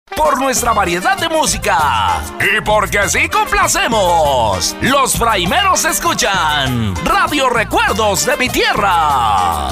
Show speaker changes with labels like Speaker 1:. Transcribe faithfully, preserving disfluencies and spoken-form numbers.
Speaker 1: Por nuestra variedad de música y porque así complacemos. Los fraimeros escuchan Radio Recuerdos de mi Tierra.